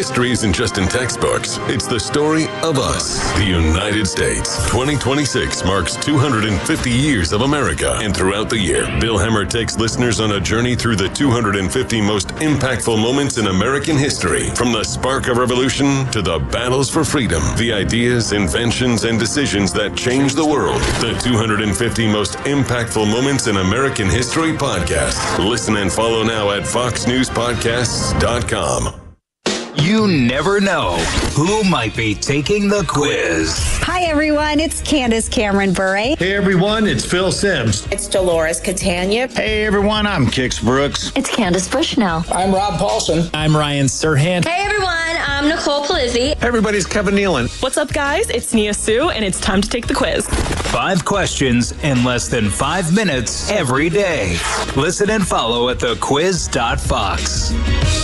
History isn't just in textbooks. It's the story of us, the United States. 2026 marks 250 years of America. And throughout the year, Bill Hemmer takes listeners on a journey through the 250 most impactful moments in American history. From the spark of revolution to the battles for freedom, the ideas, inventions, and decisions that changed the world. The 250 most impactful moments in American history podcast. Listen and follow now at foxnewspodcasts.com. You never know who might be taking the quiz. Hi, everyone. It's Candace Cameron Bure. Hey, everyone. It's Phil Sims. It's Dolores Catania. Hey, everyone. I'm Kix Brooks. It's Candace Bushnell. I'm Rob Paulson. I'm Ryan Serhant. Hey, everyone. I'm Nicole Polizzi. Hey, everybody's Kevin Nealon. What's up, guys? It's Nia Sue, and it's time to take the quiz. 5 questions in less than 5 minutes every day. Listen and follow at thequiz.fox.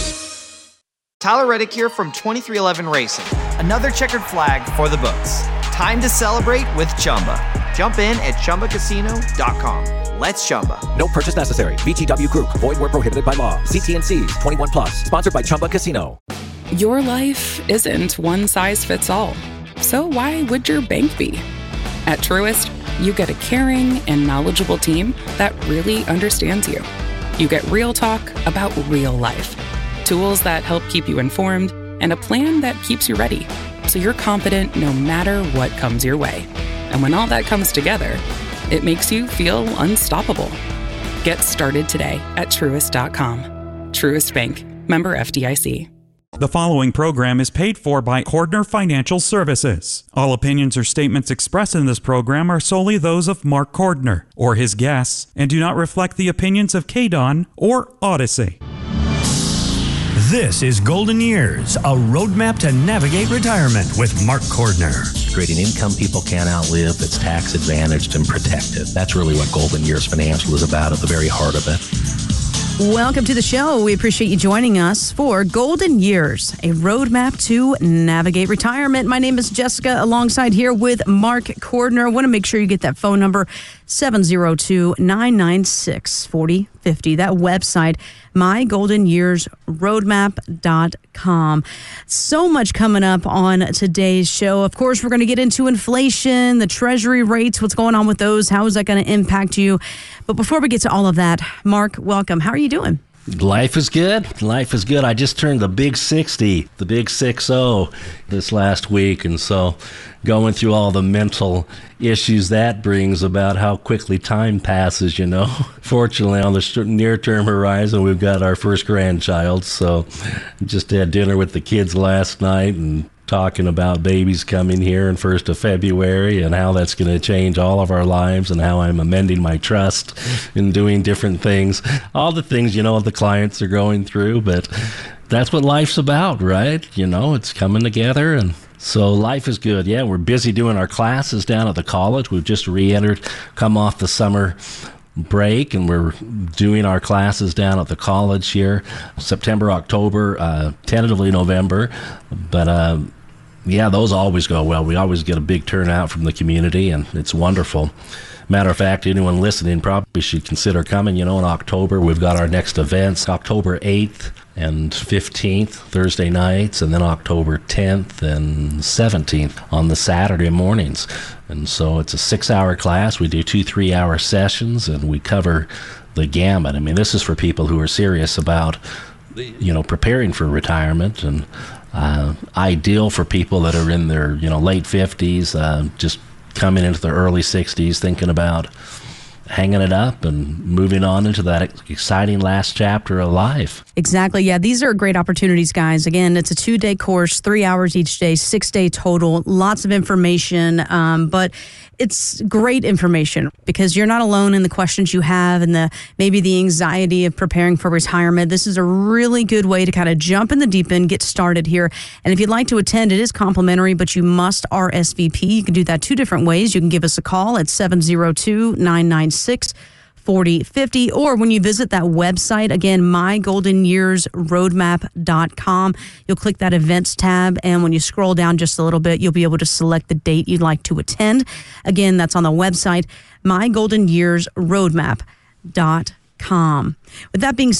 Tyler Reddick here from 2311 Racing. Another checkered flag for the books. Time to celebrate with Chumba. Jump in at ChumbaCasino.com. Let's Chumba. No purchase necessary. VGW Group. Void where prohibited by law. See T&Cs. 21 plus. Sponsored by Chumba Casino. Your life isn't one size fits all. So why would your bank be? At Truist, you get a caring and knowledgeable team that really understands you. You get real talk about real life. Tools that help keep you informed, and a plan that keeps you ready, so you're confident no matter what comes your way. And when all that comes together, it makes you feel unstoppable. Get started today at Truist.com. Truist Bank. Member FDIC. The following program is paid for by Cordner Financial Services. All opinions or statements expressed in this program are solely those of Mark Cordner or his guests and do not reflect the opinions of KDON or Odyssey. This is Golden Years, a roadmap to navigate retirement with Mark Cordner. Creating income people can't outlive that's tax advantaged and protected. That's really what Golden Years Financial is about at the very heart of it. Welcome to the show. We appreciate you joining us for Golden Years, a roadmap to navigate retirement. My name is Jessica, alongside here with Mark Cordner. I want to make sure you get that phone number, 702-996-4050. That website, mygoldenyearsroadmap.com. So much coming up on today's show. Of course, we're going to get into inflation, the treasury rates, what's going on with those, how is that going to impact you? But before we get to all of that, Mark, welcome. How are you doing? Life is good. Life is good. I just turned the big 60, the big 60 this last week. And so going through all the mental issues that brings about how quickly time passes, you know. Fortunately, on the near-term horizon, we've got our first grandchild. So just had dinner with the kids last night and talking about babies coming here in 1st of February and how that's going to change all of our lives and how I'm amending my trust and doing different things. All the things, you know, the clients are going through, but that's what life's about, right? You know, it's coming together, and so life is good. Yeah, we're busy doing our classes down at the college. We've just re-entered, come off the summer break, and we're doing our classes down at the college here, September, October, tentatively November, but yeah, those always go well. We always get a big turnout from the community, and it's wonderful. Matter of fact, anyone listening probably should consider coming. You know, in October, we've got our next events, October 8th and 15th, Thursday nights, and then October 10th and 17th on the Saturday mornings. And so it's a 6-hour class. We do 2 3-hour sessions, and we cover the gamut. I mean, this is for people who are serious about, you know, preparing for retirement, and ideal for people that are in their, you know, late 50s, just coming into their early 60s, thinking about hanging it up and moving on into that exciting last chapter of life. Exactly. Yeah, these are great opportunities, guys. Again, it's a 2-day course, 3 hours each day, 6-day total, lots of information, but it's great information because you're not alone in the questions you have and maybe the anxiety of preparing for retirement. This is a really good way to kind of jump in the deep end, get started here. And if you'd like to attend, it is complimentary, but you must RSVP. You can do that 2 different ways. You can give us a call at 702-996-4050, or when you visit that website, again, mygoldenyearsroadmap.com, you'll click that events tab, and when you scroll down just a little bit, you'll be able to select the date you'd like to attend. Again, that's on the website, mygoldenyearsroadmap.com. With that being